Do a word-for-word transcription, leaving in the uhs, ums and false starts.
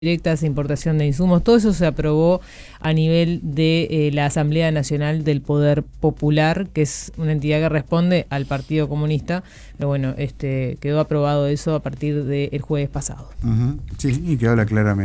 directas, importación de insumos, todo eso se aprobó a nivel de eh, la Asamblea Nacional del Poder Popular, que es una entidad que responde al Partido Comunista, pero bueno, este quedó aprobado eso a partir del jueves pasado. Uh-huh. Sí, y que habla claramente